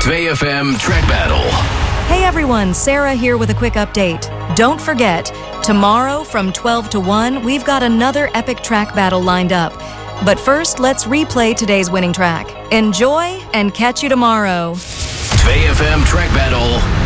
2FM Track Battle. Hey everyone, Sarah here with a quick update. Don't forget, tomorrow from 12 to 1, we've got another epic track battle lined up. But first, let's replay today's winning track. Enjoy and catch you tomorrow. 2FM Track Battle.